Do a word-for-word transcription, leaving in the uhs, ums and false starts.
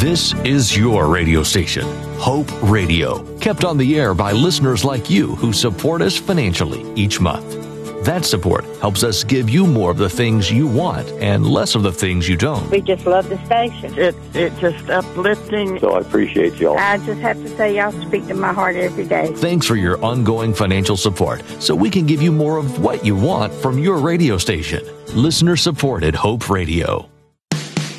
This is your radio station, Hope Radio, kept on the air by listeners like you who support us financially each month. That support helps us give you more of the things you want and less of the things you don't. We just love the station. It, it's just uplifting. So I appreciate y'all. I just have to say y'all speak to my heart every day. Thanks for your ongoing financial support so we can give you more of what you want from your radio station. Listener supported Hope Radio.